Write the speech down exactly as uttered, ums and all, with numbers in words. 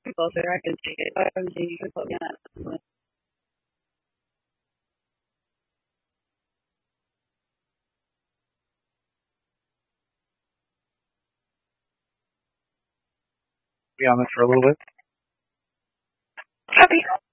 closer, I can take it. I can see you can put me on that. Be on this for a little bit. Copy.